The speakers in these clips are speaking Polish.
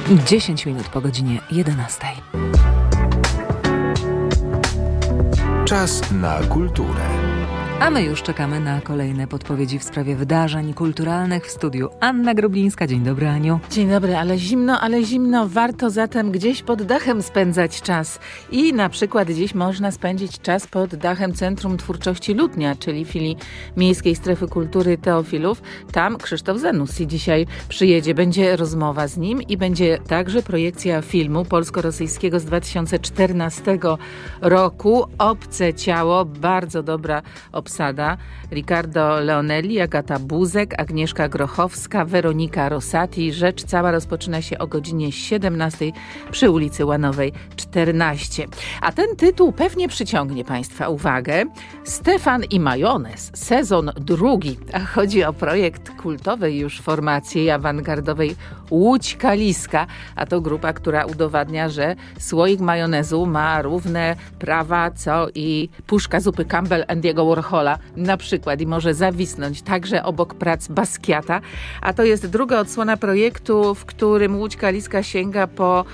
10 minut po godzinie 11. Czas na kulturę. A my już czekamy na kolejne podpowiedzi w sprawie wydarzeń kulturalnych w studiu. Anna Groblińska. Dzień dobry, Aniu. Dzień dobry, ale zimno. Warto zatem gdzieś pod dachem spędzać czas. I na przykład dziś można spędzić czas pod dachem Centrum Twórczości Lutnia, czyli filii Miejskiej Strefy Kultury Teofilów. Tam Krzysztof Zanussi dzisiaj przyjedzie. Będzie rozmowa z nim i będzie także projekcja filmu polsko-rosyjskiego z 2014 roku. Obce ciało, bardzo dobra obsada. Ricardo Leonelli, Agata Buzek, Agnieszka Grochowska, Weronika Rosati. Rzecz cała rozpoczyna się o godzinie 17 przy ulicy Łanowej 14. A ten tytuł pewnie przyciągnie Państwa uwagę. Stefan i majonez, sezon drugi. A chodzi o projekt kultowej już formacji awangardowej Łódź Kaliska. A to grupa, która udowadnia, że słoik majonezu ma równe prawa co i puszka zupy Campbell Andy'ego Warhola na przykład i może zawisnąć także obok prac Basquiata. A to jest druga odsłona projektu, w którym Łódź Kaliska sięga po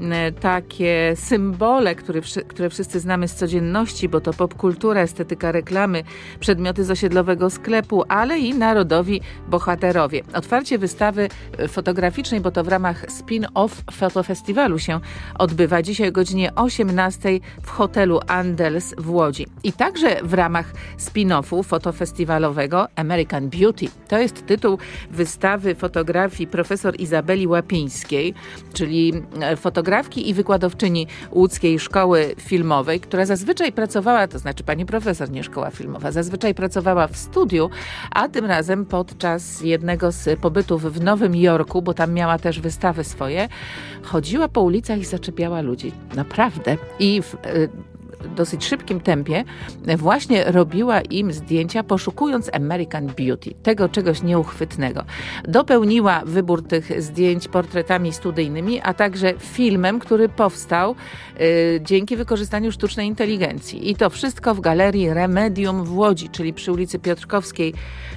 takie symbole, które wszyscy znamy z codzienności, bo to popkultura, estetyka reklamy, przedmioty z osiedlowego sklepu, ale i narodowi bohaterowie. Otwarcie wystawy fotograficznej, bo to w ramach Spin-Off Fotofestiwalu się odbywa dzisiaj o godzinie 18 w hotelu Andels w Łodzi. I także w ramach spin-offu fotofestiwalowego American Beauty. To jest tytuł wystawy fotografii profesor Izabeli Łapińskiej, czyli fotografki i wykładowczyni Łódzkiej Szkoły Filmowej, która zazwyczaj pracowała, to znaczy pani profesor, nie szkoła filmowa, zazwyczaj pracowała w studiu, a tym razem podczas jednego z pobytów w Nowym Jorku, bo tam miała też wystawy swoje, chodziła po ulicach i zaczepiała ludzi. Naprawdę. I w dosyć szybkim tempie właśnie robiła im zdjęcia, poszukując American Beauty, tego czegoś nieuchwytnego. Dopełniła wybór tych zdjęć portretami studyjnymi, a także filmem, który powstał dzięki wykorzystaniu sztucznej inteligencji. I to wszystko w Galerii Remedium w Łodzi, czyli przy ulicy Piotrkowskiej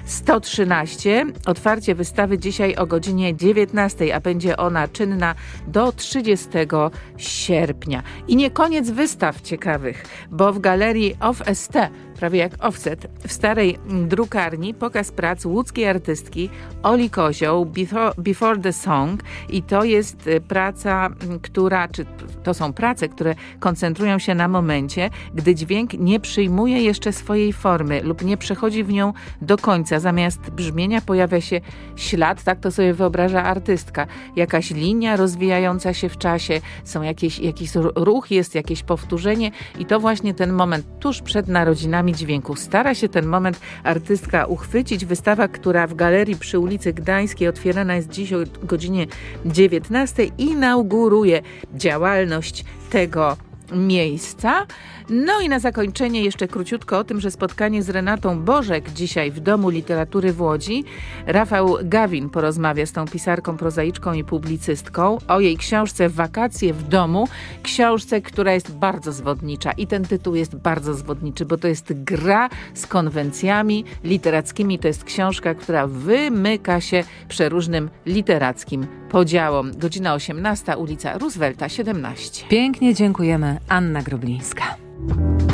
113. Otwarcie wystawy dzisiaj o godzinie 19, a będzie ona czynna do 30 sierpnia. I nie koniec wystaw ciekawych, bo w Galerii OFST, prawie jak offset, w starej drukarni pokaz prac łódzkiej artystki Oli Kozioł, Before the Song. I to jest praca, to są prace, które koncentrują się na momencie, gdy dźwięk nie przyjmuje jeszcze swojej formy lub nie przechodzi w nią do końca. Zamiast brzmienia pojawia się ślad, tak to sobie wyobraża artystka. Jakaś linia rozwijająca się w czasie, jakiś ruch, jest jakieś powtórzenie i to właśnie ten moment tuż przed narodzinami dźwięku. Stara się ten moment artystka uchwycić. Wystawa, która w galerii przy ulicy Gdańskiej otwierana jest dziś o godzinie 19, inauguruje działalność tego miejsca. No i na zakończenie jeszcze króciutko o tym, że spotkanie z Renatą Bożek dzisiaj w Domu Literatury w Łodzi. Rafał Gawin porozmawia z tą pisarką, prozaiczką i publicystką o jej książce Wakacje w domu. Książce, która jest bardzo zwodnicza i ten tytuł jest bardzo zwodniczy, bo to jest gra z konwencjami literackimi. To jest książka, która wymyka się przeróżnym literackim podziałom. Godzina 18, ulica Roosevelta 17. Pięknie dziękujemy. Anna Groblińska.